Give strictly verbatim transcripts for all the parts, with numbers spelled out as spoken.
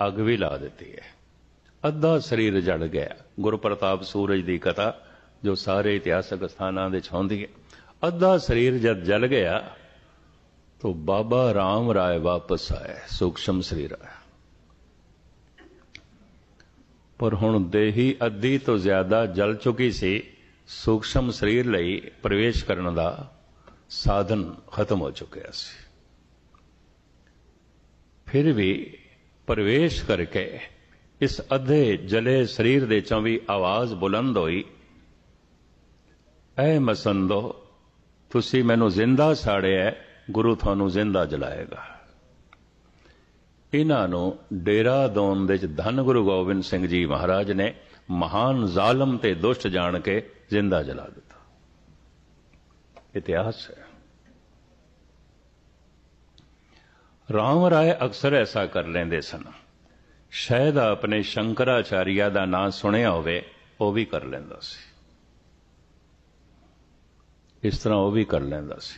ਅੱਗ ਵੀ ਲਾ ਦਿੱਤੀ ਹੈ। ਅੱਧਾ ਸਰੀਰ ਜਲ ਗਿਆ। ਗੁਰੂ ਪ੍ਰਤਾਪ ਸੂਰਜ ਦੀ ਕਥਾ ਜੋ ਸਾਰੇ ਇਤਿਹਾਸਕ ਸਥਾਨਾਂ ਵਿੱਚ ਹੁੰਦੀ ਹੈ। ਅੱਧਾ ਸਰੀਰ ਜਦ ਜਲ ਗਿਆ तो बाबा राम राय वापस आए, सूक्ष्म शरीर आया। पर हुण देही अद्धी तो ज्यादा जल चुकी सी, सूक्ष्म शरीर लई प्रवेश करने का साधन खत्म हो चुका सी। फिर भी प्रवेश करके इस अद्धे जले शरीर दे चों भी आवाज बुलंद होई, ऐ मसंदो तुसी मैनू जिंदा साड़िया, गुरु थानू जिंदा जलाएगा। इन्हां नू डेरादून दे धन गुरु गोबिंद सिंह जी महाराज ने महान जालम ते दुष्ट जान के जिंदा जला दिता। इतिहास है। राम राय अक्सर ऐसा कर लेंदे सन। शायद अपने शंकराचार्य दा नाम सुनिया होवे, वो भी कर लेंदा सी। इस तरह वो भी कर लेंदा सी।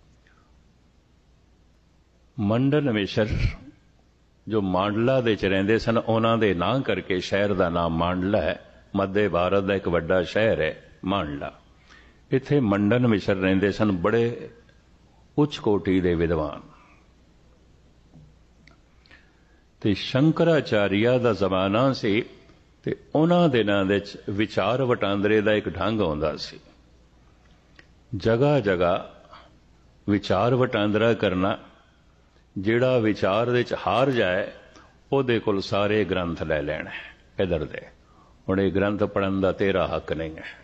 मंडन मिश्र जो मांडला दे च रहिंदे सन, उन्हां दे नां करके शहर का नाम मांडला है। मध्य भारत का एक वड्डा शहर है मांडला। इत्थे मंडन मिश्र रहिंदे सन, बड़े उच्च कोटि दे विद्वान। ते शंकराचार्य दा जमाना सी ते उन्हां दिनां दे विचार वटांदरे दा एक ढंग आउंदा सी। जगह जगह विचार वटांदरा करना, जिहड़ा विचार दे च हार जाए उहदे कोल सारे ग्रंथ लै लैण। इधर दे हुण इह ग्रंथ पढ़न दा तेरा हक नहीं है।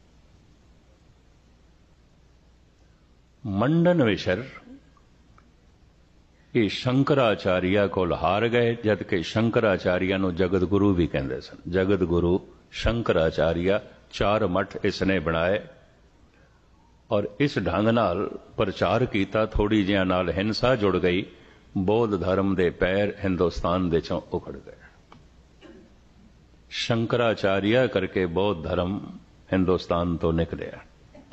मंडन मिश्र ये शंकराचार्य कोल हार गए, जबकि शंकराचार्य नूं जगत गुरु भी कहंदे सन। जगत गुरु शंकराचार्य, चार मठ इसने बनाए और इस ढंग नाल प्रचार किया। थोड़ी जिहां नाल हिंसा जुड़ गई, बौद्ध धर्म दे पैर हिंदुस्तान दे चों उखड़ गए। शंकराचार्य करके बौद्ध धर्म हिंदुस्तान तो निकलिया।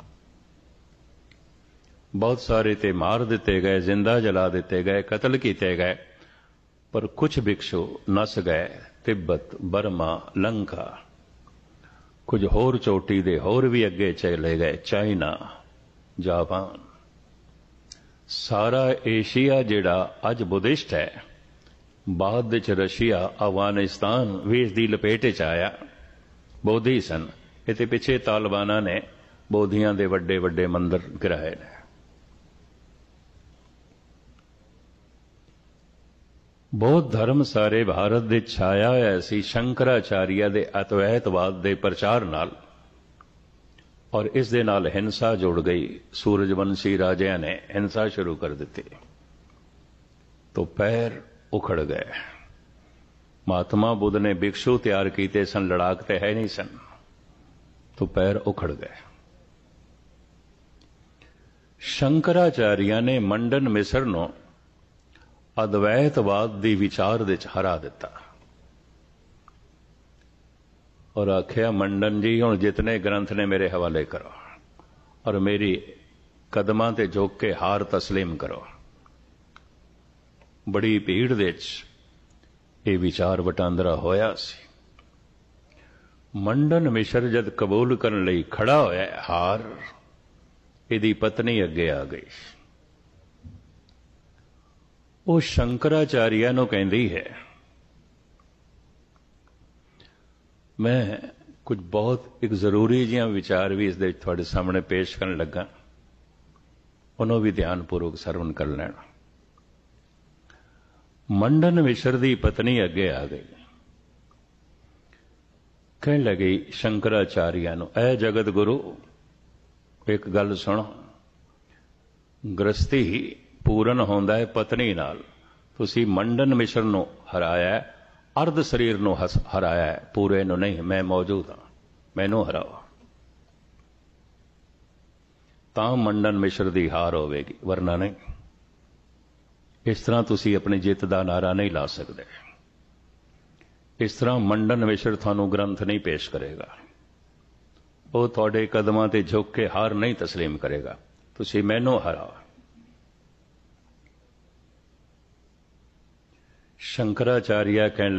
बहुत सारे ते मार दिते गए, जिंदा जला दिते गए, कत्ल किए गए। पर कुछ भिक्षु नस गए, तिब्बत, बर्मा, लंका। कुछ होर चोटी दे होर भी अगे चले गए, चाइना, जापान। सारा एशिया जिहड़ा अज बुद्धिस्ट है, बाद विच रशिया, अफगानिस्तान भी इसकी लपेट च आया। बोधी सन। इते पिछे तालिबाना ने बोधियां दे वड्डे वड्डे मंदिर गिराए ने। बौद्ध धर्म सारे भारत दे छाया होया सी शंकराचार्य दे अद्वैतवाद दे प्रचार नाल, और इस दे नाल हिंसा जुड़ गई। सूरजवंशी राजिਆਂ ने हिंसा शुरू कर दी तो पैर उखड़ गए। महात्मा बुद्ध ने भिक्षु तैयार किए सन, लड़ाक ते है नहीं सन, तो पैर उखड़ गए। शंकराचार्य ने मंडन मिश्र नूं अद्वैतवाद दी विचार दे हरा दिता और आख्या, मंडन जी हुण जितने ग्रंथ ने मेरे हवाले करो और मेरी कदमां ते झुक के हार तस्लीम करो। बड़ी भीड़ दे ये विचार वटांदरा होया सी। मंडन मिश्र जद कबूल करने लई खड़ा होया हार, इहदी पत्नी अगे आ गई। वो शंकराचार्य नूं कहंदी है, मैं कुछ बहुत एक जरूरी जिहा विचार भी इस थोड़े सामने पेश करन लगा, उन्होंने भी ध्यानपूर्वक सरवण कर लेना। मंडन मिश्र दी पत्नी अगे आ गई, कहने लगी शंकराचार्य नूं, ऐ जगत गुरु एक गल सुनो, गृहस्थी पूरन होंदा है पत्नी नाल। तुसी मंडन मिश्र नूं हराया, अर्ध शरीर नूं हराया, पूरे नूं नहीं। मैं मौजूद हाँ, मैनू हराओ, तां मंडन मिश्र दी हार होवेगी, वरना नहीं। इस तरह तुसी अपनी जित दा नारा नहीं ला सकते। इस तरह मंडन मिश्र थानू ग्रंथ नहीं पेश करेगा, वो तुहाडे कदमां ते झुक के हार नहीं तस्लीम करेगा। तुसी मैनू हराओ। शंकराचार्य कहने